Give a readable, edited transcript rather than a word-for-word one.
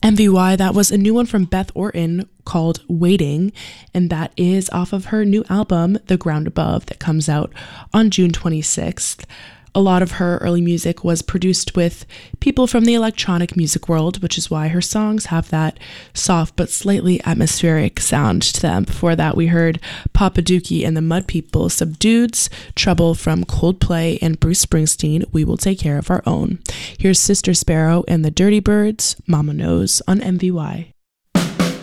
MVY, that was a new one from Beth Orton called Waiting, and that is off of her new album, The Ground Above, that comes out on June 26th. A lot of her early music was produced with people from the electronic music world, which is why her songs have that soft but slightly atmospheric sound to them. Before that, we heard Papa Dookie and the Mud People, Subdueds, Trouble from Coldplay, and Bruce Springsteen, We Will Take Care of Our Own. Here's Sister Sparrow and the Dirty Birds, Mama Knows on MVY.